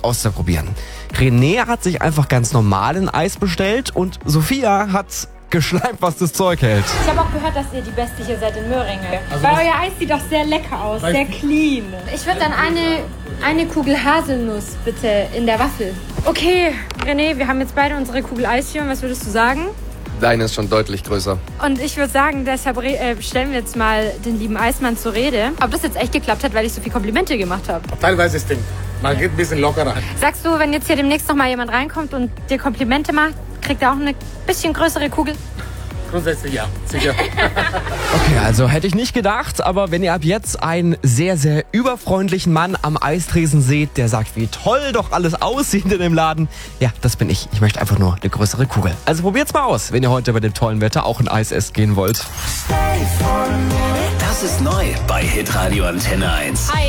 richtig auszuprobieren. René hat sich einfach ganz normalen Eis bestellt und Sophia hat geschleimt, was das Zeug hält. Ich habe auch gehört, dass ihr die Beste hier seid in Möhringe. Weil euer Eis sieht doch sehr lecker aus, sehr clean. Ich würde dann eine Kugel Haselnuss bitte in der Waffel. Okay, René, wir haben jetzt beide unsere Kugel Eis hier. Und was würdest du sagen? Deine ist schon deutlich größer. Und ich würde sagen, deshalb stellen wir jetzt mal den lieben Eismann zur Rede. Ob das jetzt echt geklappt hat, weil ich so viele Komplimente gemacht habe. Teilweise stimmt. Man geht ein bisschen lockerer. Sagst du, wenn jetzt hier demnächst noch mal jemand reinkommt und dir Komplimente macht, kriegt er auch eine bisschen größere Kugel? Grundsätzlich ja, sicher. Okay, also hätte ich nicht gedacht, aber wenn ihr ab jetzt einen sehr, sehr überfreundlichen Mann am Eistresen seht, der sagt, wie toll doch alles aussieht in dem Laden, ja, das bin ich. Ich möchte einfach nur eine größere Kugel. Also probiert's mal aus, wenn ihr heute bei dem tollen Wetter auch ein Eis essen gehen wollt. Das ist neu bei Hitradio Antenne 1. Hi.